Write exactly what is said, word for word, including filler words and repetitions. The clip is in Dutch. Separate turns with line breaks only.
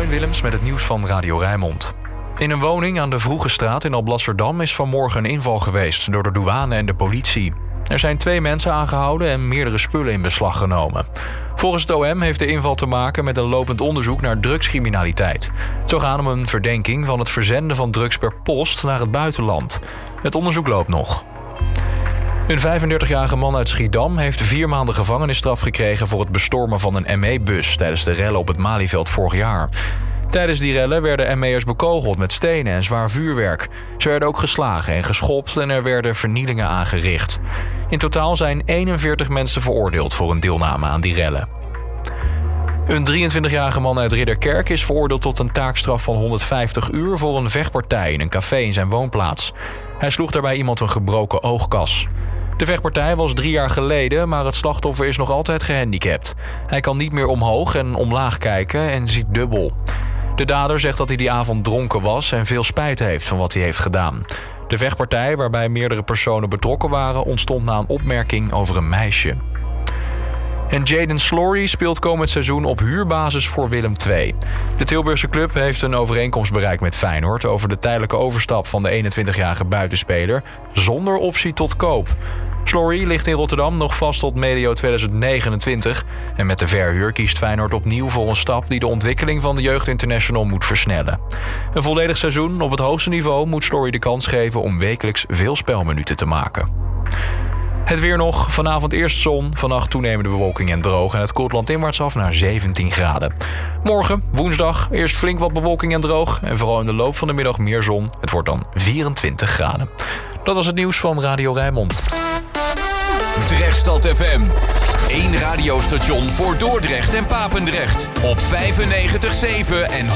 Martijn Willems met het nieuws van Radio Rijnmond. In een woning aan de Vroegestraat in Alblasserdam is vanmorgen een inval geweest door de douane en de politie. Er zijn twee mensen aangehouden en meerdere spullen in beslag genomen. Volgens het O M heeft de inval te maken met een lopend onderzoek naar drugscriminaliteit. Het zou gaan om een verdenking van het verzenden van drugs per post naar het buitenland. Het onderzoek loopt nog. Een vijfendertigjarige man uit Schiedam heeft vier maanden gevangenisstraf gekregen voor het bestormen van een M E-bus tijdens de rellen op het Malieveld vorig jaar. Tijdens die rellen werden M E'ers bekogeld met stenen en zwaar vuurwerk. Ze werden ook geslagen en geschopt en er werden vernielingen aangericht. In totaal zijn eenenveertig mensen veroordeeld voor een deelname aan die rellen. Een drieëntwintigjarige man uit Ridderkerk is veroordeeld tot een taakstraf van honderdvijftig uur... voor een vechtpartij in een café in zijn woonplaats. Hij sloeg daarbij iemand een gebroken oogkas. De vechtpartij was drie jaar geleden, maar het slachtoffer is nog altijd gehandicapt. Hij kan niet meer omhoog en omlaag kijken en ziet dubbel. De dader zegt dat hij die avond dronken was en veel spijt heeft van wat hij heeft gedaan. De vechtpartij, waarbij meerdere personen betrokken waren, ontstond na een opmerking over een meisje. En Jayden Slory speelt komend seizoen op huurbasis voor Willem twee. De Tilburgse club heeft een overeenkomst bereikt met Feyenoord over de tijdelijke overstap van de eenentwintigjarige buitenspeler zonder optie tot koop. Slory ligt in Rotterdam nog vast tot medio tweeduizend negenentwintig. En met de verhuur kiest Feyenoord opnieuw voor een stap die de ontwikkeling van de jeugdinternational moet versnellen. Een volledig seizoen op het hoogste niveau moet Slory de kans geven om wekelijks veel spelminuten te maken. Het weer nog. Vanavond eerst zon, vannacht toenemende bewolking en droog. En het koelt landinwaarts af naar zeventien graden. Morgen, woensdag, eerst flink wat bewolking en droog. En vooral in de loop van de middag meer zon. Het wordt dan vierentwintig graden. Dat was het nieuws van Radio Rijnmond.
Drechtstad F M. Eén radiostation voor Dordrecht en Papendrecht. Op vijfennegentig komma zeven en